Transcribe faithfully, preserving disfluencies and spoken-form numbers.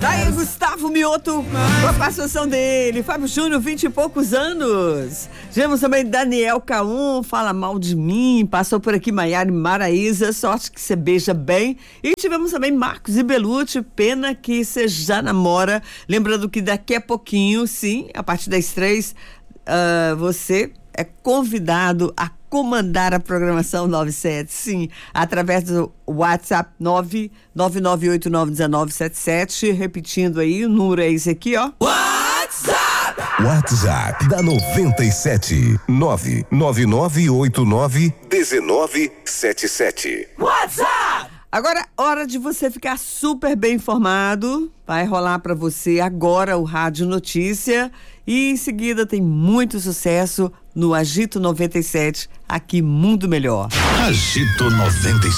Daí, Gustavo Mioto, com a participação dele. Fábio Júnior, vinte e poucos anos. Tivemos também Daniel Caum, fala mal de mim. Passou por aqui Maiara Maraíza, sorte que você beija bem. E tivemos também Marcos e Belucci, pena que você já namora. Lembrando que daqui a pouquinho, sim, a partir das três, uh, você é convidado a comandar a programação nove sete, sim, através do WhatsApp nove nove nove oito nove um nove sete sete, repetindo aí, o número é esse aqui, ó. WhatsApp! WhatsApp da noventa e sete, nove nove nove oito nove um nove sete sete. WhatsApp! Agora, hora de você ficar super bem informado. Vai rolar para você agora o Rádio Notícia e em seguida tem muito sucesso no Agito noventa e sete, aqui Mundo Melhor. Agito noventa e sete.